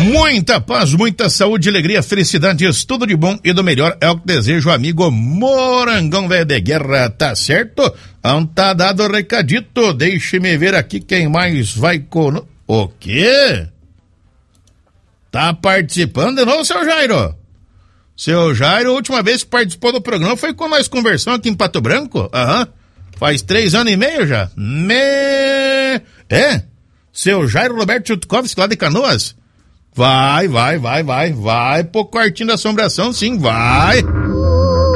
Muita paz, muita saúde, alegria, felicidades, tudo de bom e do melhor é o que desejo, amigo Morangão Velho de Guerra, tá certo? Tá dado o recadito, deixe-me ver aqui quem mais vai conosco. O quê? Tá participando de novo, seu Jairo? Seu Jairo, a última vez que participou do programa foi quando nós conversamos aqui em Pato Branco. Faz 3 anos e meio já. Seu Jairo Roberto Chutkovski lá de Canoas? Vai pro quartinho da assombração, sim, vai.